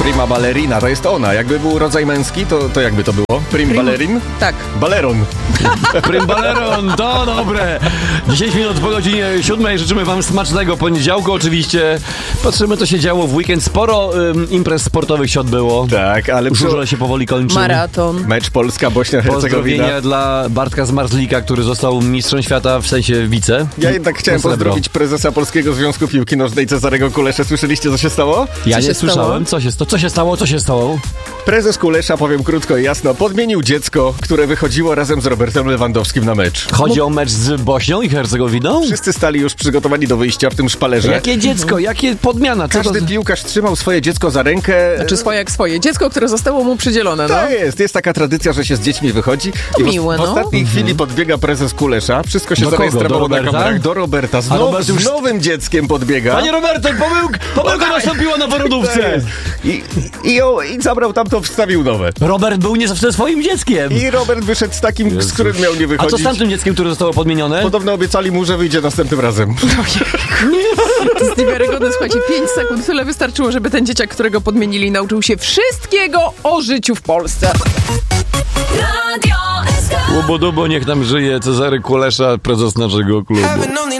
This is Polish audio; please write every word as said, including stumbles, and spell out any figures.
Prima ballerina, to jest ona. Jakby był rodzaj męski, to, to jakby to było? Prim, Prim ballerin? Tak. Baleron. Prim baleron, to dobre. dziesięć minut po godzinie siódmej. Życzymy wam smacznego poniedziałku oczywiście. Patrzymy, co się działo w weekend. Sporo ym, imprez sportowych się odbyło. Tak, ale... Żużel się powoli kończy. Maraton. Mecz Polska-Bośnia-Hercegowina. Pozdrowienia dla Bartka Zmarzlika, który został mistrzem świata, w sensie wice. Ja jednak chciałem pozdrowić prezesa Polskiego Związku Piłki Nożnej Cezarego Kuleszę. Słyszeliście, co się stało? Ja Co nie się słyszałem. Co się, sta- co się stało? Co się stało? Prezes Kulesza, powiem krótko i jasno, podmienił dziecko, które wychodziło razem z Robertem Lewandowskim na mecz. Chodzi o mecz z Bośnią i Hercegowiną? Wszyscy stali już przygotowani do wyjścia w tym szpalerze. Jakie dziecko? Jakie podmiana? Co Każdy to... piłkarz trzymał swoje dziecko za rękę. Znaczy swoje jak swoje. Dziecko, które zostało mu przydzielone, no. To jest, jest taka tradycja, że się z dziećmi wychodzi. I w, miłe, w no. ostatniej Mhm. chwili podbiega prezes Kulesza. Wszystko się Do kogo? zarejestrowało Do na Roberta? kamerach. Do Roberta. Z, A now, Robert już- z nowym dzieckiem podbiega. Panie Roberto, pomyłka, pomyłka nastąpiła na To porodówce. jest. I, i, o, I zabrał tamto, wstawił nowe. Robert był nie ze swoim dzieckiem. I Robert wyszedł z takim, Jezus. z którym miał nie A wychodzić. co z tamtym dzieckiem, które zostało podmienione? Podobno obiecali mu, że wyjdzie następnym razem. To jest niewiarygodne, słuchajcie, pięć sekund, tyle wystarczyło, żeby ten dzieciak, którego podmienili, nauczył się wszystkiego o życiu w Polsce. Radio S K. Łobodobo, niech nam żyje Cezary Kulesza, prezes naszego klubu.